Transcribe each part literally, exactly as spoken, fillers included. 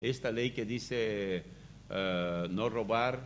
esta ley que dice uh, no robar,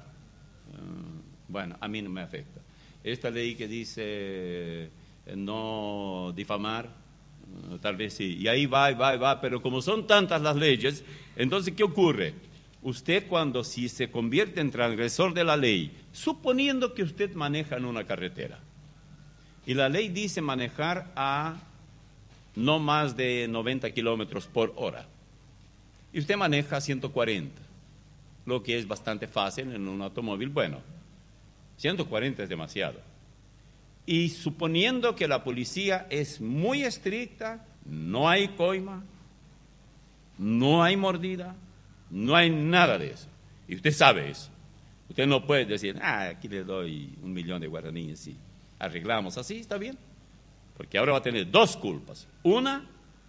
uh, bueno, a mí no me afecta. Esta ley que dice uh, no difamar, uh, tal vez sí. Y ahí va, y va, y va, pero como son tantas las leyes, entonces, ¿qué ocurre? Usted cuando si se convierte en transgresor de la ley, suponiendo que usted maneja en una carretera, y la ley dice manejar a no más de noventa kilómetros por hora, y usted maneja a ciento cuarenta, lo que es bastante fácil en un automóvil, bueno, ciento cuarenta es demasiado. Y suponiendo que la policía es muy estricta, no hay coima, no hay mordida, no hay nada de eso. Y usted sabe eso. Usted no puede decir, ah, aquí le doy un millón de guaraníes y arreglamos así, está bien. Porque ahora va a tener dos culpas. Una,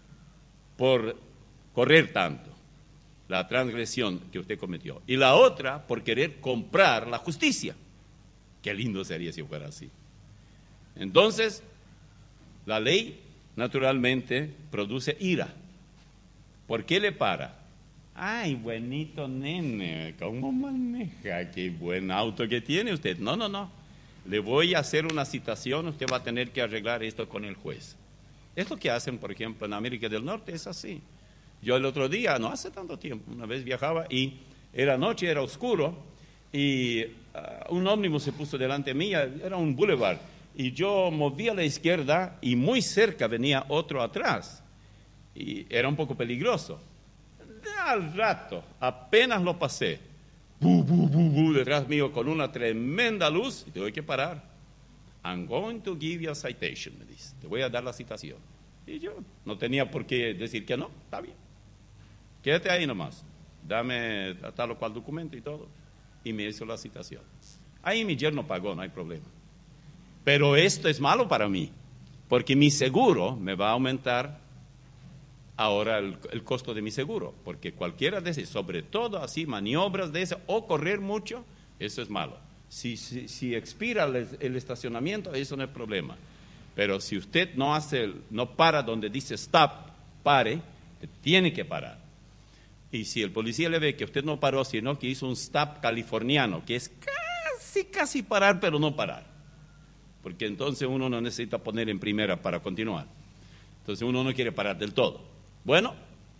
por correr tanto, la transgresión que usted cometió. Y la otra, por querer comprar la justicia. Qué lindo sería si fuera así. Entonces, la ley, naturalmente, produce ira. ¿Por qué le para? Ay, buenito nene, ¿cómo maneja? Qué buen auto que tiene usted. No, no, no. Le voy a hacer una citación, usted va a tener que arreglar esto con el juez. Es lo que hacen, por ejemplo, en América del Norte, es así. Yo el otro día, no hace tanto tiempo, una vez viajaba y era noche, era oscuro, y uh, un ómnibus se puso delante mía, era un boulevard, y yo moví a la izquierda y muy cerca venía otro atrás, y era un poco peligroso. Al rato, apenas lo pasé, bu, bu, bu, bu, detrás mío con una tremenda luz, y tuve que parar. I'm going to give you a citation, me dice, te voy a dar la citación. Y yo no tenía por qué decir que no, está bien. Quédate ahí nomás, dame tal o cual documento y todo. Y me hizo la citación. Ahí mi yerno pagó, no hay problema. Pero esto es malo para mí, porque mi seguro me va a aumentar ahora el, el costo de mi seguro, porque cualquiera de esas, sobre todo así, maniobras de esas, o correr mucho, eso es malo. Si, si, si expira el, el estacionamiento, eso no es problema. Pero si usted no hace, no para donde dice stop, pare, tiene que parar. Y si el policía le ve que usted no paró, sino que hizo un stop californiano, que es casi, casi parar, pero no parar. Porque entonces uno no necesita poner en primera para continuar. Entonces uno no quiere parar del todo. Bueno,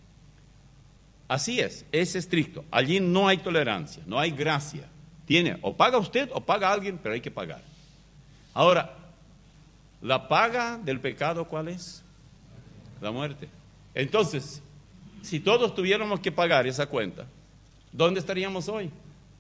así es, es estricto. Allí no hay tolerancia, no hay gracia. Tiene, o paga usted o paga alguien, pero hay que pagar. Ahora, ¿la paga del pecado cuál es? La muerte. Entonces, si todos tuviéramos que pagar esa cuenta, ¿dónde estaríamos hoy?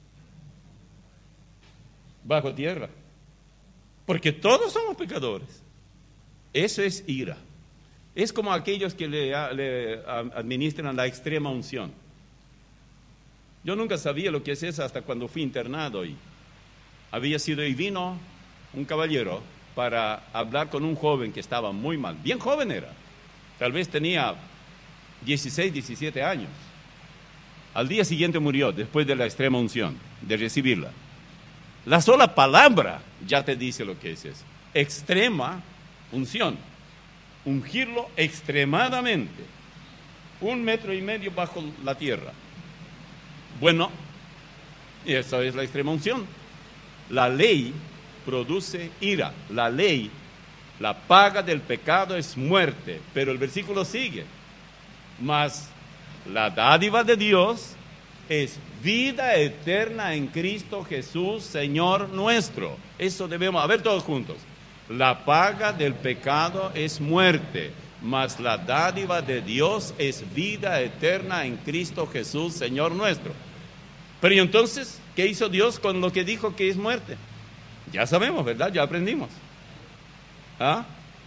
Bajo tierra. Porque todos somos pecadores. Eso es ira. Es como aquellos que le, le administran la extrema unción. Yo nunca sabía lo que es eso hasta cuando fui internado y había sido y vino un caballero para hablar con un joven que estaba muy mal. Bien joven era. Tal vez tenía dieciséis, diecisiete años. Al día siguiente murió después de la extrema unción, de recibirla. La sola palabra ya te dice lo que es eso. Extrema unción. Ungirlo extremadamente. Un metro y medio bajo la tierra. Bueno, esa es la extrema unción. La ley produce ira. La ley, la paga del pecado es muerte. Pero el versículo sigue. Mas la dádiva de Dios es vida eterna en Cristo Jesús, Señor nuestro. Eso debemos, a ver todos juntos. La paga del pecado es muerte, mas la dádiva de Dios es vida eterna en Cristo Jesús, Señor nuestro. Pero ¿y entonces qué hizo Dios con lo que dijo que es muerte? Ya sabemos, ¿verdad? Ya aprendimos. ¿Ah?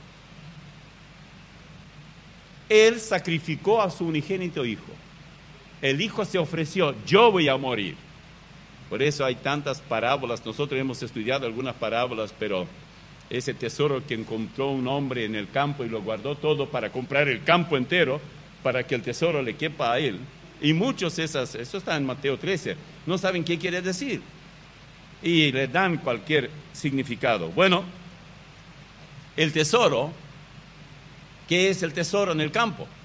Él sacrificó a su unigénito hijo. El hijo se ofreció, yo voy a morir. Por eso hay tantas parábolas. Nosotros hemos estudiado algunas parábolas, pero ese tesoro que encontró un hombre en el campo y lo guardó todo para comprar el campo entero, para que el tesoro le quepa a él. Y muchos, esas, eso está en Mateo trece, no saben qué quiere decir. Y le dan cualquier significado. Bueno, el tesoro, ¿qué es el tesoro en el campo?